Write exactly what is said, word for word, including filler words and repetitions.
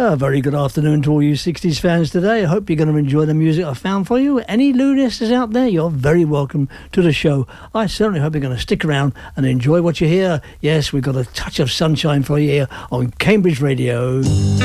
A very good afternoon to all you sixties fans today. I hope you're going to enjoy the music I found for you. Any Lunistas out there, you're very welcome to the show. I certainly hope you're going to stick around and enjoy what you hear. Yes, we've got a touch of sunshine for you here on Cambridge Radio.